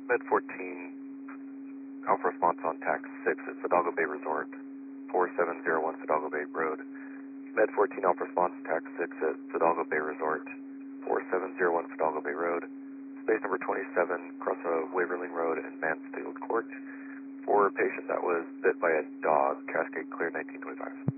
Med 14, Alpha response on TAC 6 at Fidalgo Bay Resort, 4701 Fidalgo Bay Road. Med 14, Alpha response TAC 6 at Fidalgo Bay Resort, 4701 Fidalgo Bay Road. Space number 27, cross Waverly Road and Mansfield Court, for a patient that was bit by a dog, Cascade Clear 1925.